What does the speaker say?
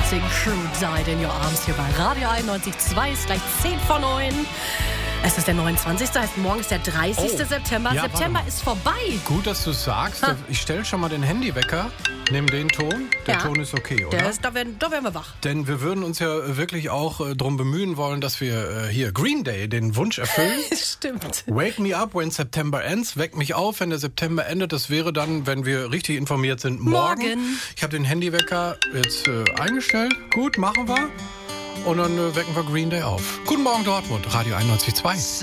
Nothing True Died in Your Arms hier bei Radio 91.2. Ist gleich 10 vor 9. Es ist der 29. Heißt, morgen ist der 30. September. Ja, September ist vorbei. Gut, dass du es sagst. Ich stelle schon mal den Handywecker. Nimm den Ton. Der Ton ist okay, oder? Da werden wir wach. Denn wir würden uns ja wirklich auch darum bemühen wollen, dass wir hier Green Day den Wunsch erfüllen. Stimmt. Wake me up when September ends. Weck mich auf, wenn der September endet. Das wäre dann, wenn wir richtig informiert sind, morgen. Ich habe den Handywecker jetzt eingestellt. Gut, machen wir. Und dann wecken wir Green Day auf. Guten Morgen, Dortmund. Radio 91.2.